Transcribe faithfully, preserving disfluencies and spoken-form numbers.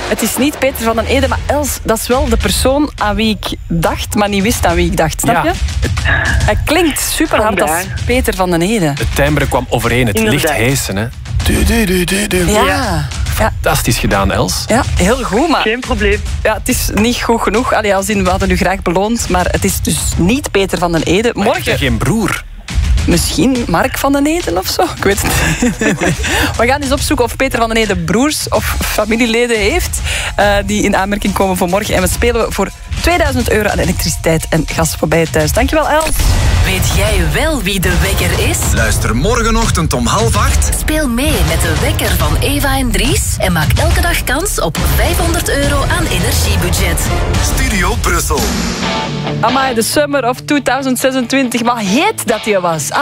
Het is niet Peter van den Ede, maar Els, dat is wel de persoon aan wie ik dacht, maar niet wist aan wie ik dacht. Snap je? Ja. Hij klinkt super hard als Peter van den Ede. Het timbre kwam overeen, het Inderdaad. licht hijsen. Hè. Du, du, du, du, du. Ja. Ja. Fantastisch gedaan, Els. Ja, heel goed, maar Geen probleem. ja, het is niet goed genoeg. Allee, als in, we hadden u graag beloond, maar het is dus niet Peter van den Ede. Maar heb je Morgen geen broer? misschien Mark van den Eden of zo. Ik weet het niet. We gaan eens opzoeken of Peter van den Ede broers of familieleden heeft uh, die in aanmerking komen voor morgen. En we spelen voor tweeduizend euro aan elektriciteit en gas voorbij thuis. Dankjewel, Els. Weet jij wel wie de wekker is? Luister morgenochtend om half acht. Speel mee met de wekker van Eva en Dries en maak elke dag kans op vijfhonderd euro aan energiebudget. Studio Brussel. Amai, de summer of tweeduizend zesentwintig. Maar heet dat die was.